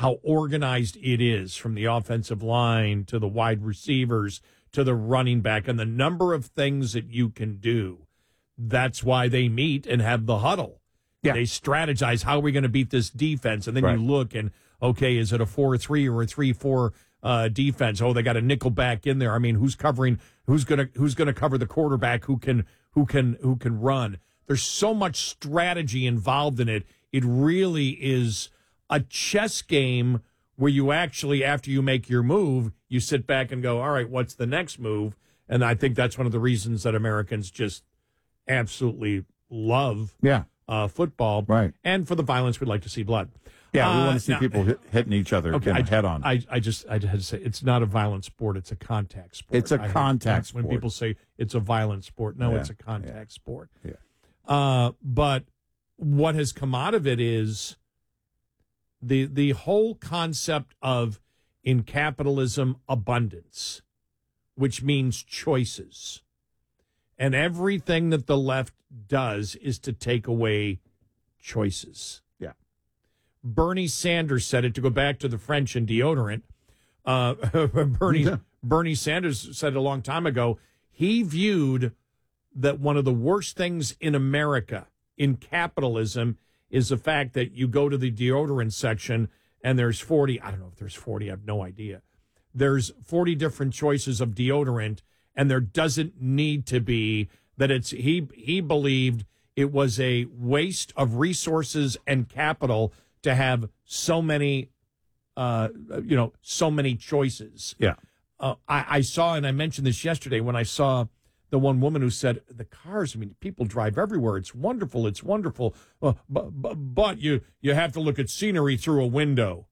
how organized it is, from the offensive line to the wide receivers to the running back, and the number of things that you can do. That's why they meet and have the huddle. Yeah. They strategize, how are we going to beat this defense? And then you look and, okay, is it a 4-3 or a 3-4 defense? Oh, they got a nickel back in there. I mean, who's covering? Who's gonna cover the quarterback? Who can run? There's so much strategy involved in it. It really is a chess game where you actually, after you make your move, you sit back and go, all right, what's the next move? And I think that's one of the reasons that Americans just absolutely love football. Right. And for the violence, we'd like to see blood. Yeah, we want to see people hitting each other head on. I had to say, it's not a violent sport. It's a contact sport. It's a contact sport. When people say it's a violent sport, no, it's a contact sport. Yeah. But what has come out of it is the whole concept of, in capitalism, abundance, which means choices. And everything that the left does is to take away choices. Yeah. Bernie Sanders said it, to go back to the French and deodorant. Bernie Sanders said a long time ago, he viewed that one of the worst things in America, in capitalism, is the fact that you go to the deodorant section and there's 40, I don't know if there's 40, I have no idea. There's 40 different choices of deodorant, and there doesn't need to be. That it's, he believed it was a waste of resources and capital to have so many, so many choices. Yeah. I saw, and I mentioned this yesterday when I saw the one woman who said, the cars, I mean, people drive everywhere. It's wonderful. It's wonderful. But you have to look at scenery through a window.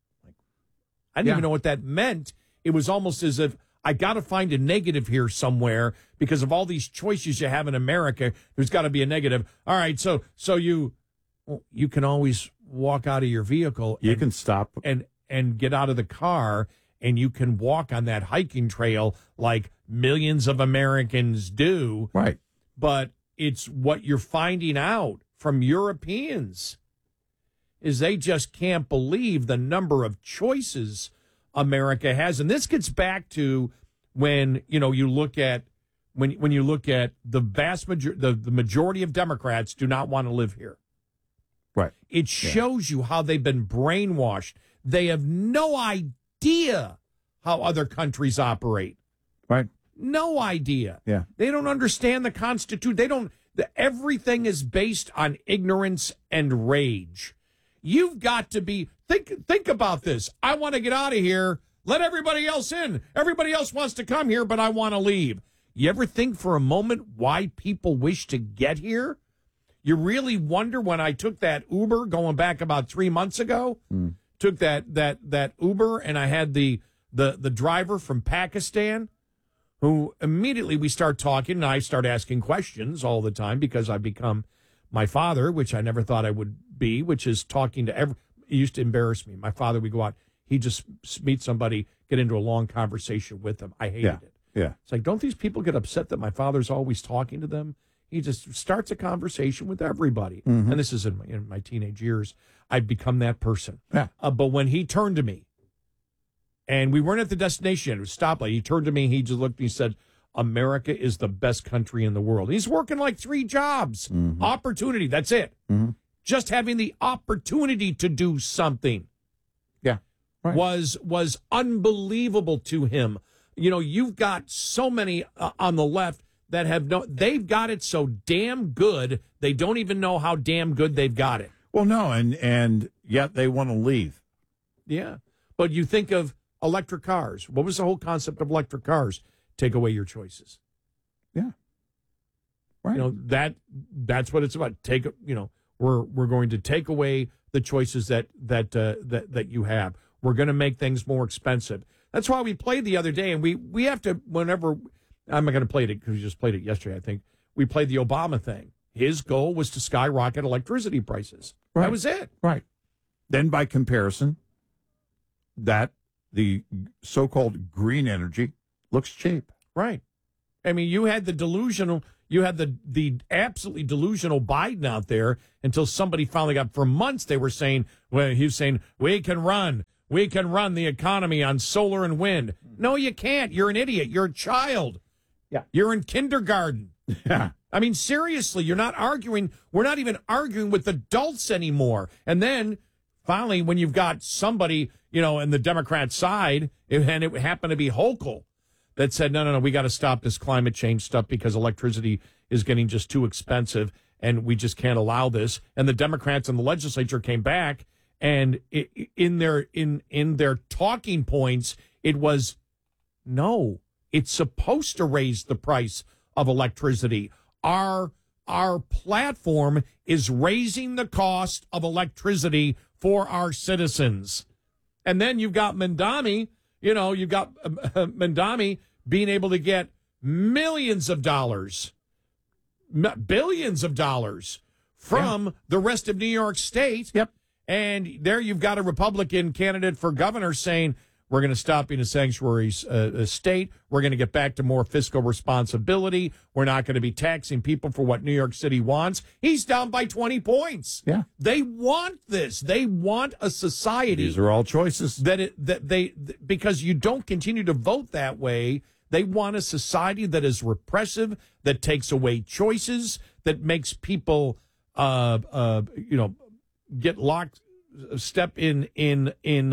I didn't even know what that meant. It was almost as if I got to find a negative here somewhere because of all these choices you have in America. There's got to be a negative. All right. So you can always walk out of your vehicle. You can stop and get out of the car, and you can walk on that hiking trail like millions of Americans do. Right. But it's what you're finding out from Europeans is they just can't believe the number of choices America has. And this gets back to when, you look at when you look at the vast majority, the majority of Democrats do not want to live here. Right. It shows you how they've been brainwashed. They have no idea how other countries operate. Right. No idea. Yeah. They don't understand the Constitution. Everything is based on ignorance and rage. You've got to be, think about this. I want to get out of here. Let everybody else in. Everybody else wants to come here, but I want to leave. You ever think for a moment why people wish to get here? You really wonder. When I took that Uber going back about 3 months ago, took that Uber, and I had the driver from Pakistan, who immediately we start talking, and I start asking questions all the time because I've become my father, which I never thought I would be, which is talking to it used to embarrass me. My father, we go out, he just meet somebody, get into a long conversation with them. I hated it. Yeah. It's like, don't these people get upset that my father's always talking to them? He just starts a conversation with everybody. Mm-hmm. And this is in my teenage years. I've become that person. Yeah. But when he turned to me, and we weren't at the destination yet, it was stoplight, he turned to me, he just looked and he said, America is the best country in the world. He's working like 3 jobs. Mm-hmm. Opportunity, that's it. Mm-hmm. Just having the opportunity to do something was unbelievable to him. You've got so many on the left that they've got it so damn good, they don't even know how damn good they've got it. Well, no, and yet they want to leave. Yeah. But you think of electric cars. What was the whole concept of electric cars? Take away your choices. Yeah. Right. That's what it's about. We're going to take away the choices that you have. We're going to make things more expensive. That's why we played the other day, and we have to, whenever, I'm not going to play it because we just played it yesterday, I think. We played the Obama thing. His goal was to skyrocket electricity prices. Right. That was it. Right. Then by comparison, that the so-called green energy looks cheap. Right. I mean, you had the absolutely delusional Biden out there until somebody finally got, for months they were saying, well, he was saying, we can run the economy on solar and wind. No, you can't. You're an idiot. You're a child. Yeah. You're in kindergarten. Yeah. I mean, seriously, you're not arguing. We're not even arguing with adults anymore. And then finally, when you've got somebody, in the Democrat side, and it happened to be Hochul, that said, no, we got to stop this climate change stuff because electricity is getting just too expensive and we just can't allow this. And the Democrats in the legislature came back and in their talking points, it was, no, it's supposed to raise the price of electricity. Our platform is raising the cost of electricity for our citizens. And then you've got Mamdani, Mamdani being able to get millions of dollars, billions of dollars from the rest of New York State. Yep. And there you've got a Republican candidate for governor saying, we're going to stop being a sanctuary state. We're going to get back to more fiscal responsibility. We're not going to be taxing people for what New York City wants. He's down by 20 points. Yeah. They want this. They want a society. These are all choices. Because you don't continue to vote that way. They want a society that is repressive, that takes away choices, that makes people, get locked step in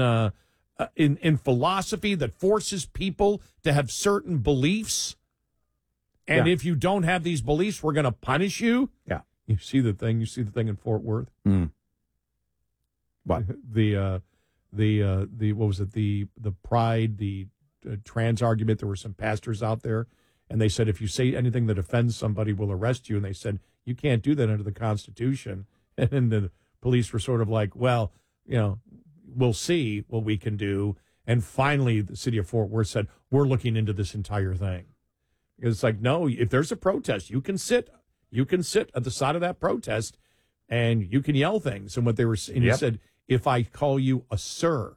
philosophy, that forces people to have certain beliefs. And if you don't have these beliefs, we're going to punish you. Yeah. You see the thing in Fort Worth? What? What was it? The pride, the trans argument. There were some pastors out there, and they said, if you say anything that offends somebody, we'll arrest you. And they said, you can't do that under the Constitution. And then the police were sort of like, well, we'll see what we can do. And finally, the city of Fort Worth said, we're looking into this entire thing. Because it's like, no, if there's a protest, you can sit at the side of that protest and you can yell things. And what they were saying, he said, if I call you a sir,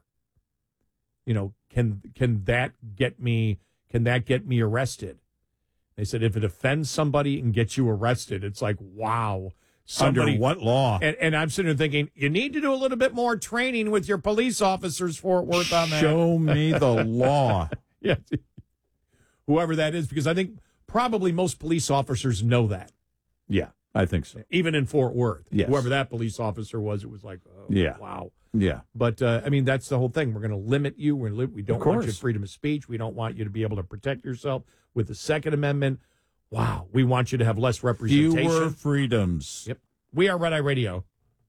can that get me arrested? They said, if it offends somebody and gets you arrested, it's like, wow. Under what law? And I'm sitting there thinking, you need to do a little bit more training with your police officers, Fort Worth, on that. Show me the law. Yeah. Whoever that is, because I think probably most police officers know that. Yeah, I think so. Even in Fort Worth. Yes. Whoever that police officer was, it was like, wow. Yeah. But, that's the whole thing. We're going to limit you. We don't want your freedom of speech. We don't want you to be able to protect yourself with the Second Amendment. Wow. We want you to have less representation. Fewer freedoms. Yep. We are Red Eye Radio.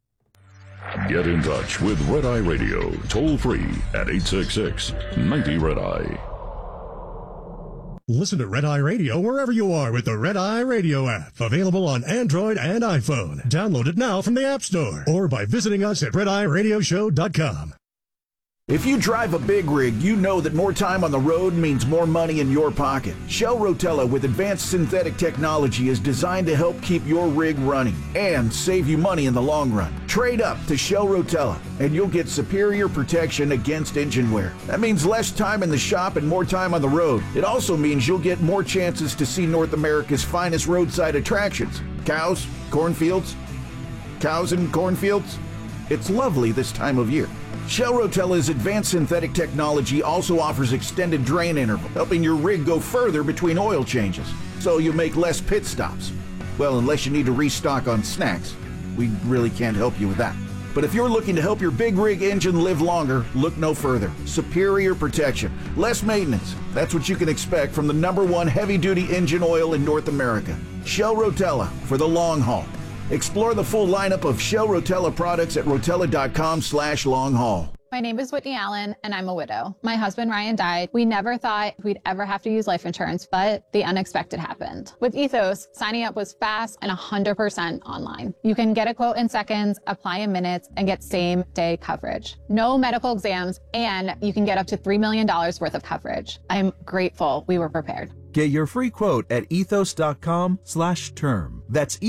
Get in touch with Red Eye Radio. Toll free at 866-90-RED-EYE. Listen to Red Eye Radio wherever you are with the Red Eye Radio app. Available on Android and iPhone. Download it now from the App Store or by visiting us at RedEyeRadioshow.com. If you drive a big rig, you know that more time on the road means more money in your pocket. Shell Rotella with advanced synthetic technology is designed to help keep your rig running and save you money in the long run. Trade up to Shell Rotella and you'll get superior protection against engine wear. That means less time in the shop and more time on the road. It also means you'll get more chances to see North America's finest roadside attractions. Cows, cornfields, cows and cornfields. It's lovely this time of year. Shell Rotella's advanced synthetic technology also offers extended drain interval, helping your rig go further between oil changes, so you make less pit stops. Well, unless you need to restock on snacks. We really can't help you with that. But if you're looking to help your big rig engine live longer, look no further. Superior protection, less maintenance. That's what you can expect from the #1 heavy-duty engine oil in North America. Shell Rotella for the long haul. Explore the full lineup of Shell Rotella products at rotella.com/long-haul. My name is Whitney Allen, and I'm a widow. My husband, Ryan, died. We never thought we'd ever have to use life insurance, but the unexpected happened. With Ethos, signing up was fast and 100% online. You can get a quote in seconds, apply in minutes, and get same-day coverage. No medical exams, and you can get up to $3 million worth of coverage. I'm grateful we were prepared. Get your free quote at ethos.com/term. That's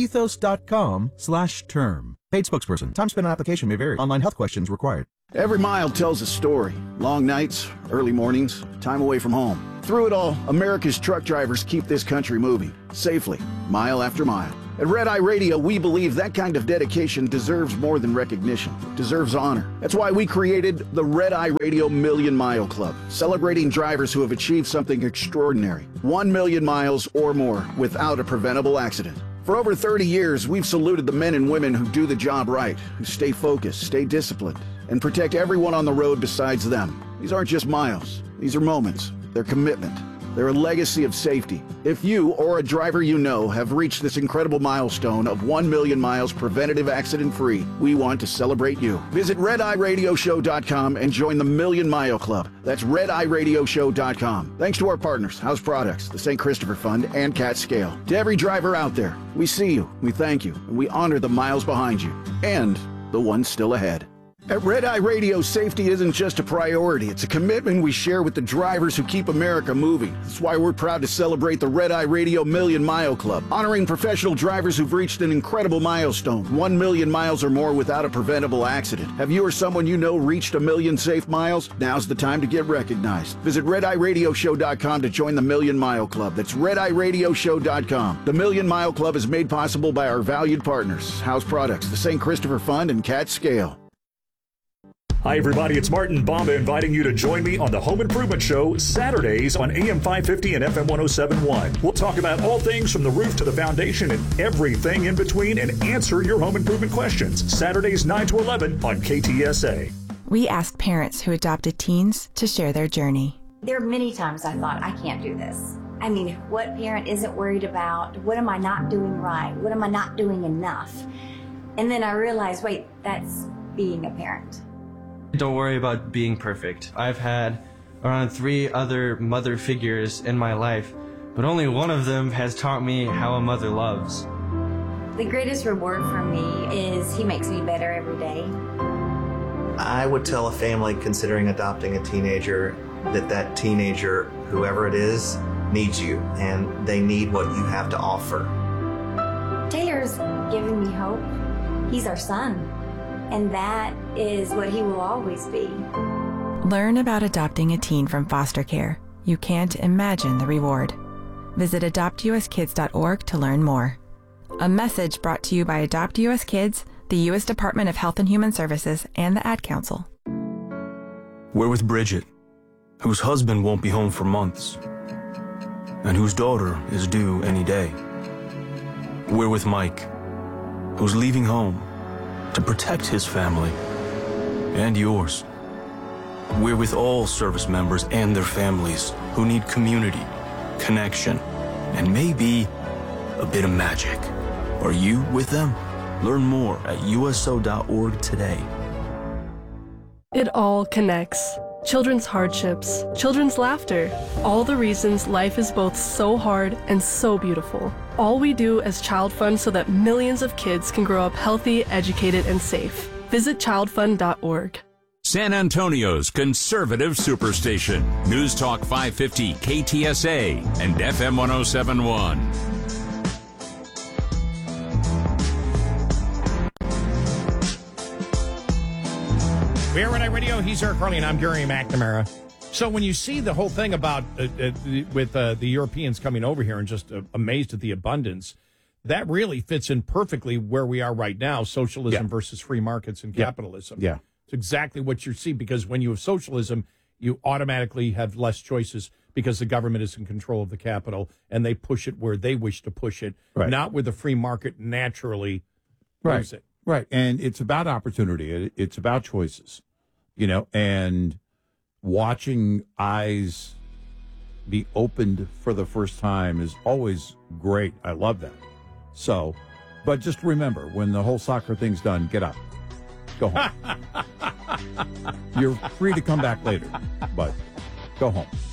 ethos.com/term. Paid spokesperson. Time spent on application may vary. Online health questions required. Every mile tells a story. Long nights, early mornings, time away from home. Through it all, America's truck drivers keep this country moving, safely, mile after mile. At Red Eye Radio, we believe that kind of dedication deserves more than recognition. It deserves honor. That's why we created the Red Eye Radio Million Mile Club, celebrating drivers who have achieved something extraordinary. 1 million miles or more without a preventable accident. For over 30 years, we've saluted the men and women who do the job right, who stay focused, stay disciplined, and protect everyone on the road besides them. These aren't just miles. These are moments. They're commitment. They're a legacy of safety. If you or a driver you know have reached this incredible milestone of 1 million miles preventative accident-free, we want to celebrate you. Visit RedEyeRadioShow.com and join the Million Mile Club. That's RedEyeRadioShow.com. Thanks to our partners, House Products, the St. Christopher Fund, and Cat Scale. To every driver out there, we see you, we thank you, and we honor the miles behind you and the ones still ahead. At Red Eye Radio, safety isn't just a priority. It's a commitment we share with the drivers who keep America moving. That's why we're proud to celebrate the Red Eye Radio Million Mile Club, honoring professional drivers who've reached an incredible milestone, 1 million miles or more without a preventable accident. Have you or someone you know reached 1 million safe miles? Now's the time to get recognized. Visit RedEyeRadioShow.com to join the Million Mile Club. That's RedEyeRadioShow.com. The Million Mile Club is made possible by our valued partners, House Products, the St. Christopher Fund, and Cat Scale. Hi, everybody. It's Martin Bomba inviting you to join me on the Home Improvement Show Saturdays on AM 550 and FM 107.1. We'll talk about all things from the roof to the foundation and everything in between and answer your home improvement questions. Saturdays 9 to 11 on KTSA. We asked parents who adopted teens to share their journey. There are many times I thought, I can't do this. I mean, what parent isn't worried about? What am I not doing right? What am I not doing enough? And then I realized, wait, that's being a parent. Don't worry about being perfect. I've had around 3 other mother figures in my life, but only one of them has taught me how a mother loves. The greatest reward for me is he makes me better every day. I would tell a family considering adopting a teenager that teenager, whoever it is, needs you, and they need what you have to offer. Taylor's giving me hope. He's our son. And that is what he will always be. Learn about adopting a teen from foster care. You can't imagine the reward. Visit adoptuskids.org to learn more. A message brought to you by Adopt US Kids, the U.S. Department of Health and Human Services, and the Ad Council. We're with Bridget, whose husband won't be home for months, and whose daughter is due any day. We're with Mike, who's leaving home to protect his family and yours. We're with all service members and their families who need community, connection, and maybe a bit of magic. Are you with them? Learn more at USO.org today. It all connects. Children's hardships, children's laughter, all the reasons life is both so hard and so beautiful. All we do as Child Fund so that millions of kids can grow up healthy, educated, and safe. Visit childfund.org. San Antonio's conservative superstation. News Talk 550 KTSA and FM 107.1. We're Red Eye Radio. He's Eric Carly, and I'm Gary McNamara. So when you see the whole thing about with the Europeans coming over here and just amazed at the abundance, that really fits in perfectly where we are right now, socialism versus free markets and capitalism. Yeah. It's exactly what you see, because when you have socialism, you automatically have less choices because the government is in control of the capital, and they push it where they wish to push it, not where the free market naturally moves it. Right, and it's about opportunity. It's about choices, and watching eyes be opened for the first time is always great. I love that. So, but just remember, when the whole soccer thing's done, get up. Go home. You're free to come back later, but go home.